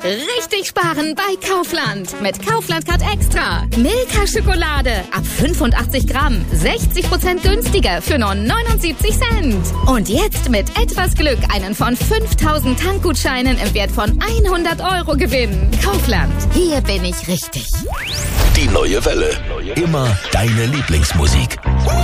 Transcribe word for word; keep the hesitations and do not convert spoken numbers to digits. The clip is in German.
Richtig sparen bei Kaufland. Mit Kaufland Card Extra. Milka-Schokolade ab fünfundachtzig Gramm. sechzig Prozent günstiger für nur neunundsiebzig Cent. Und jetzt mit etwas Glück einen von fünftausend Tankgutscheinen im Wert von hundert Euro gewinnen. Kaufland. Hier bin ich richtig. Die neue Welle. Immer deine Lieblingsmusik.